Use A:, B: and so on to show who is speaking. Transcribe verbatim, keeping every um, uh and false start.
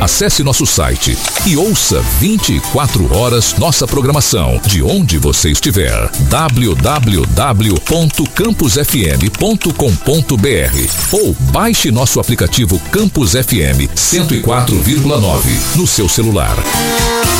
A: Acesse nosso site e ouça vinte e quatro horas nossa programação de onde você estiver. w w w ponto campus f m ponto com ponto b r ou baixe nosso aplicativo Campus F M cento e quatro vírgula nove no seu celular.